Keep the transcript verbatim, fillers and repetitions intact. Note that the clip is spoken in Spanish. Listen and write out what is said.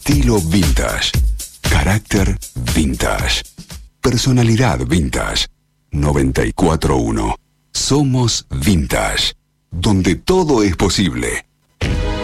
Estilo vintage. Carácter vintage. Personalidad vintage. noventa y cuatro punto uno. Somos Vintage. Donde todo es posible.